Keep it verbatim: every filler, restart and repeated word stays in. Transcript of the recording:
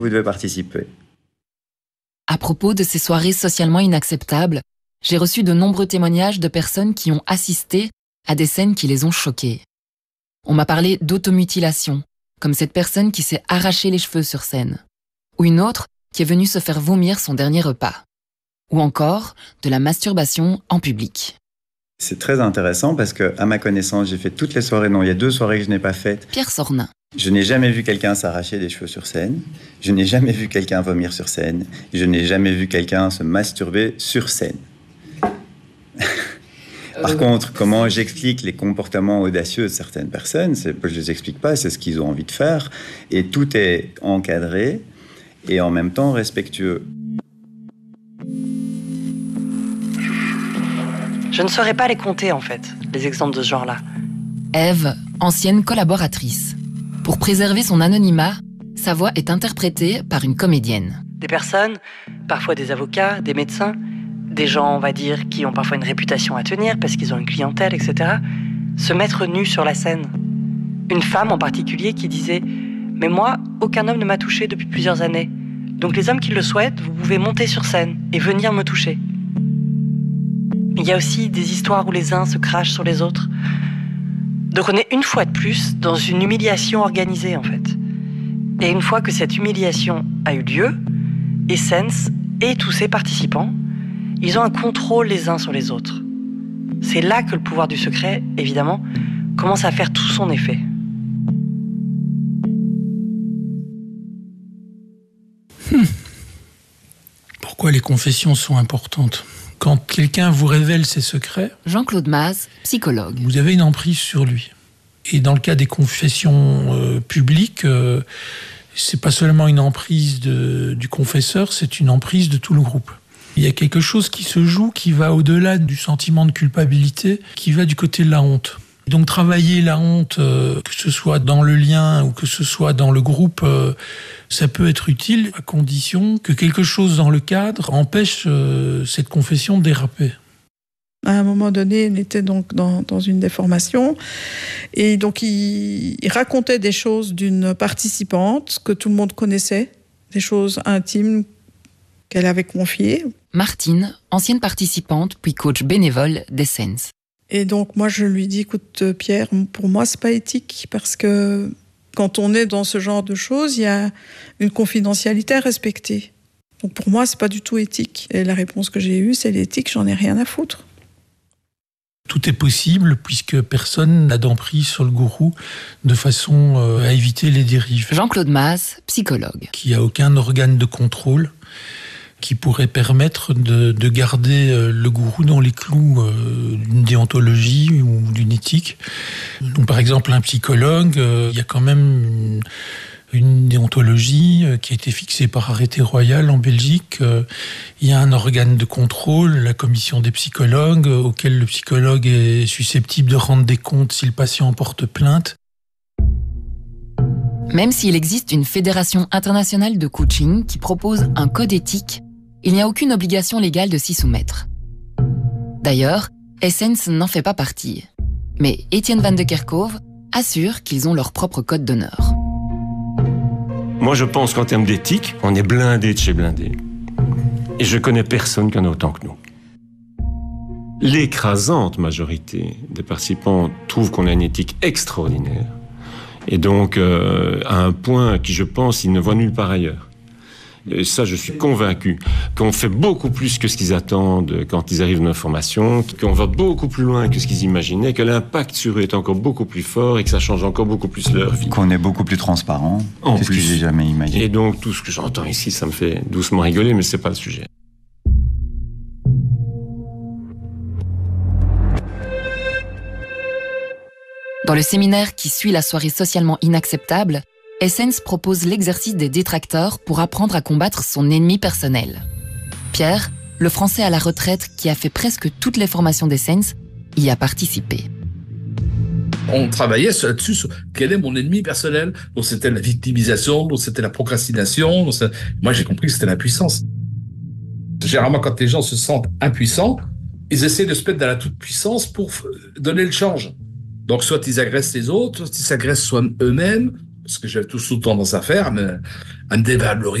Vous devez participer. À propos de ces soirées socialement inacceptables, j'ai reçu de nombreux témoignages de personnes qui ont assisté à des scènes qui les ont choquées. On m'a parlé d'automutilation, comme cette personne qui s'est arraché les cheveux sur scène, ou une autre qui est venue se faire vomir son dernier repas, ou encore de la masturbation en public. C'est très intéressant parce que, à ma connaissance, j'ai fait toutes les soirées. Non, il y a deux soirées que je n'ai pas faites. Pierre Sornin. Je n'ai jamais vu quelqu'un s'arracher des cheveux sur scène. Je n'ai jamais vu quelqu'un vomir sur scène. Je n'ai jamais vu quelqu'un se masturber sur scène. Par contre, comment j'explique les comportements audacieux de certaines personnes, c'est, je ne les explique pas, c'est ce qu'ils ont envie de faire. Et tout est encadré et en même temps respectueux. Je ne saurais pas les compter, en fait, les exemples de ce genre-là. Ève, ancienne collaboratrice. Pour préserver son anonymat, sa voix est interprétée par une comédienne. Des personnes, parfois des avocats, des médecins, des gens, on va dire, qui ont parfois une réputation à tenir parce qu'ils ont une clientèle, et cetera, se mettre nus sur la scène. Une femme en particulier qui disait « Mais moi, aucun homme ne m'a touché depuis plusieurs années. Donc les hommes qui le souhaitent, vous pouvez monter sur scène et venir me toucher. » Il y a aussi des histoires où les uns se crachent sur les autres. Donc on est une fois de plus dans une humiliation organisée, en fait. Et une fois que cette humiliation a eu lieu, Essence et tous ses participants, ils ont un contrôle les uns sur les autres. C'est là que le pouvoir du secret, évidemment, commence à faire tout son effet. Hmm. Pourquoi les confessions sont importantes ? Quand quelqu'un vous révèle ses secrets, Jean-Claude Maz, psychologue. Vous avez une emprise sur lui. Et dans le cas des confessions euh, publiques, euh, c'est pas seulement une emprise de, du confesseur, c'est une emprise de tout le groupe. Il y a quelque chose qui se joue, qui va au-delà du sentiment de culpabilité, qui va du côté de la honte. Donc travailler la honte, euh, que ce soit dans le lien ou que ce soit dans le groupe, euh, ça peut être utile à condition que quelque chose dans le cadre empêche euh, cette confession de déraper. À un moment donné, il était donc dans, dans une des formations et donc il, il racontait des choses d'une participante que tout le monde connaissait, des choses intimes qu'elle avait confiées. Martine, ancienne participante puis coach bénévole d'Essence. Et donc moi je lui dis, écoute Pierre, pour moi c'est pas éthique parce que quand on est dans ce genre de choses, il y a une confidentialité à respecter. Donc pour moi c'est pas du tout éthique. Et la réponse que j'ai eue, c'est l'éthique, j'en ai rien à foutre. Tout est possible puisque personne n'a d'emprise sur le gourou de façon à éviter les dérives. Jean-Claude Maz, psychologue. Qui a aucun organe de contrôle qui pourrait permettre de, de garder le gourou dans les clous d'une déontologie ou d'une éthique. Donc, par exemple, un psychologue, il y a quand même une, une déontologie qui a été fixée par arrêté royal en Belgique. Il y a un organe de contrôle, la commission des psychologues, auquel le psychologue est susceptible de rendre des comptes si le patient porte plainte. Même s'il existe une fédération internationale de coaching qui propose un code éthique, il n'y a aucune obligation légale de s'y soumettre. D'ailleurs, Essence n'en fait pas partie. Mais Étienne Van de Kerkhove assure qu'ils ont leur propre code d'honneur. Moi, je pense qu'en termes d'éthique, on est blindé de chez blindé. Et je connais personne qui en a autant que nous. L'écrasante majorité des participants trouvent qu'on a une éthique extraordinaire. Et donc, euh, à un point qui, je pense, ils ne voient nulle part ailleurs. Et ça, je suis convaincu qu'on fait beaucoup plus que ce qu'ils attendent quand ils arrivent dans nos formations, qu'on va beaucoup plus loin que ce qu'ils imaginaient, que l'impact sur eux est encore beaucoup plus fort et que ça change encore beaucoup plus leur vie. Qu'on est beaucoup plus transparent, en c'est ce que j'ai jamais imaginé. Et donc, tout ce que j'entends ici, ça me fait doucement rigoler, mais c'est pas le sujet. Dans le séminaire qui suit la soirée socialement inacceptable, Essence propose l'exercice des détracteurs pour apprendre à combattre son ennemi personnel. Pierre, le Français à la retraite qui a fait presque toutes les formations d'Essence, y a participé. On travaillait là-dessus sur quel est mon ennemi personnel. Donc c'était la victimisation, donc c'était la procrastination. Donc moi j'ai compris que c'était l'impuissance. Généralement quand les gens se sentent impuissants, ils essaient de se mettre dans la toute-puissance pour donner le change. Donc soit ils agressent les autres, soit ils s'agressent eux-mêmes, ce que j'avais tout sous tendance à faire, mais à me dévaloriser